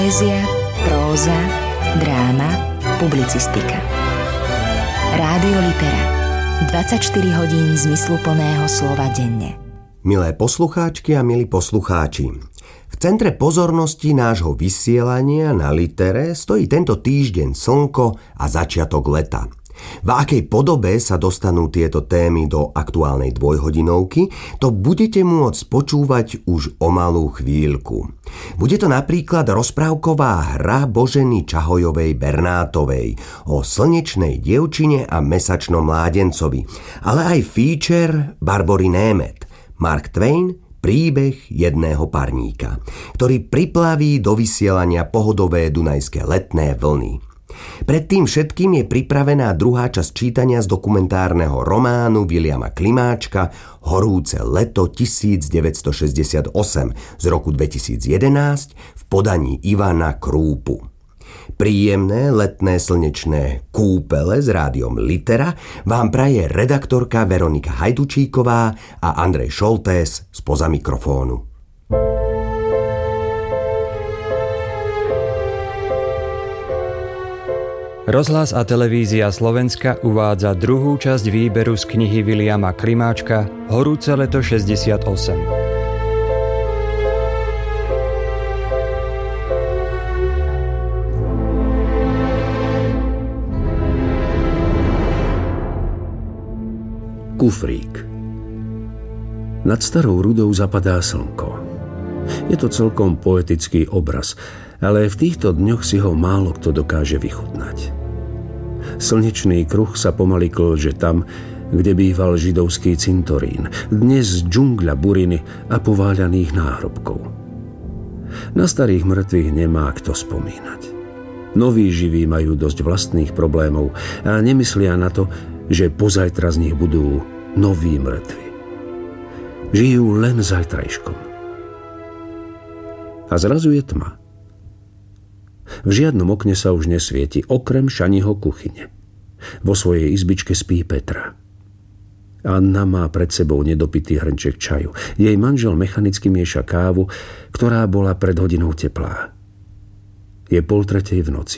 Poézia, próza, dráma, publicistika. Rádio Litera. 24 hodín zmysluplného slova denne. Milé poslucháčky a milí poslucháči, v centre pozornosti nášho vysielania na Litere stojí tento týždeň slnko a začiatok leta. V akej podobe sa dostanú tieto témy do aktuálnej dvojhodinovky, to budete môcť počúvať už o malú chvíľku. Bude to napríklad rozprávková hra Boženy Čahojovej Bernátovej o slnečnej dievčine a mesačnom mládencovi, ale aj feature Barbory Német, Mark Twain, príbeh jedného parníka, ktorý priplaví do vysielania pohodové dunajské letné vlny. Pred tým všetkým je pripravená druhá časť čítania z dokumentárneho románu Viliama Klimáčka Horúce leto 1968 z roku 2011 v podaní Ivana Krúpu. Príjemné letné slnečné kúpele s rádiom Litera vám praje redaktorka Veronika Hajdučíková a Andrej Šoltés spoza mikrofónu. Rozhlas a televízia Slovenska uvádza druhú časť výberu z knihy Viliama Klimáčka Horúce leto 68. Kufrík. Nad starou rudou zapadá slnko. Je to celkom poetický obraz, ale v týchto dňoch si ho málo kto dokáže vychutnať. Slnečný kruh sa pomaly klže tam, kde býval židovský cintorín, dnes džungľa buriny a pováľaných náhrobkov. Na starých mŕtvych nemá kto spomínať. Noví živí majú dosť vlastných problémov a nemyslia na to, že pozajtra z nich budú noví mŕtvi. Žijú len zajtrajškom. A zrazu je tma. V žiadnom okne sa už nesvieti, okrem Šaniho kuchyne. Vo svojej izbičke spí Petra. Anna má pred sebou nedopitý hrnček čaju. Jej manžel mechanicky mieša kávu, ktorá bola pred hodinou teplá. Je 2:30 v noci.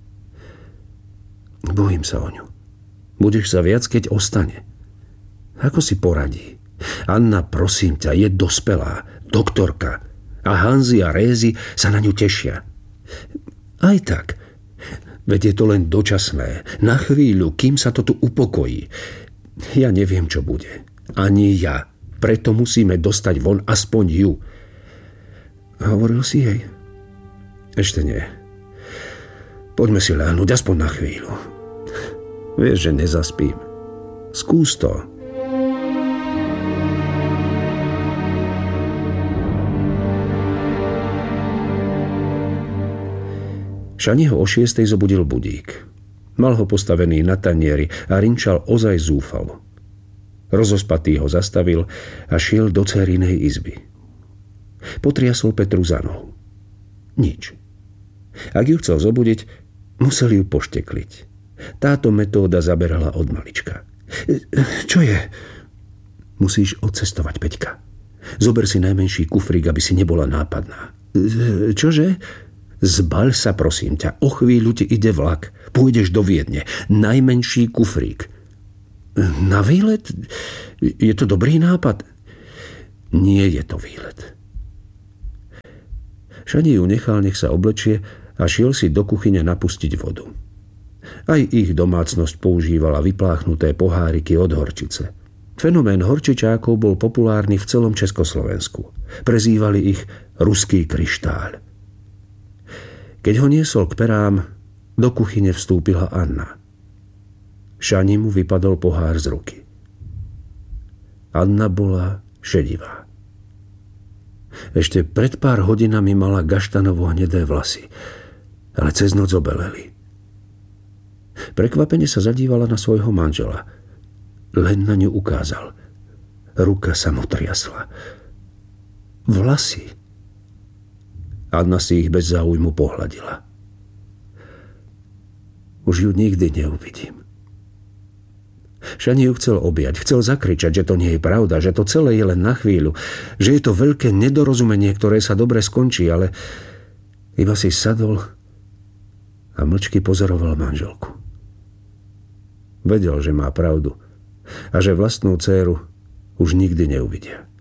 Bojím sa o ňu. Budeš sa viac, keď ostane. Ako si poradí? Anna, prosím ťa, je dospelá, doktorka. A Hanzi a Rézy sa na ňu tešia. Aj tak. Veď je to len dočasné. Na chvíľu, kým sa to tu upokojí. Ja neviem, čo bude. Ani ja. Preto musíme dostať von aspoň ju. Hovoril si jej? Ešte nie. Poďme si ľahnuť aspoň na chvíľu. Vieš, že nezaspím. Skús to. Šaniho o 6:00 zobudil budík. Mal ho postavený na tanieri a rinčal ozaj zúfalo. Rozospatý ho zastavil a šiel do dcérinej izby. Potriasol Petru za nohu. Nič. Ak ju chcel zobudiť, musel ju poštekliť. Táto metóda zaberala od malička. Čo je? Musíš odcestovať, Peťka. Zober si najmenší kufrík, aby si nebola nápadná. Čože? Zbaľ sa, prosím ťa, o chvíľu ti ide vlak. Pôjdeš do Viedne. Najmenší kufrík. Na výlet? Je to dobrý nápad? Nie je to výlet. Šani ju nechal, nech sa oblečie a šiel si do kuchyne napustiť vodu. Aj ich domácnosť používala vypláchnuté poháriky od horčice. Fenomén horčičákov bol populárny v celom Československu. Prezývali ich ruský kryštáľ. Keď ho niesol k perám, do kuchyne vstúpila Anna. Šani mu vypadol pohár z ruky. Anna bola šedivá. Ešte pred pár hodinami mala gaštanovo hnedé vlasy, ale cez noc obeleli. Prekvapene sa zadívala na svojho manžela. Len na ňu ukázal. Ruka sa mu triasla. Vlasy. Anna si ich bez záujmu pohľadila. Už ju nikdy neuvidím. Šani ju chcel objať, chcel zakričať, že to nie je pravda, že to celé je len na chvíľu, že je to veľké nedorozumenie, ktoré sa dobre skončí, ale Iba si sadol a mlčky pozoroval manželku. Vedel, že má pravdu a že vlastnú dcéru už nikdy neuvidia.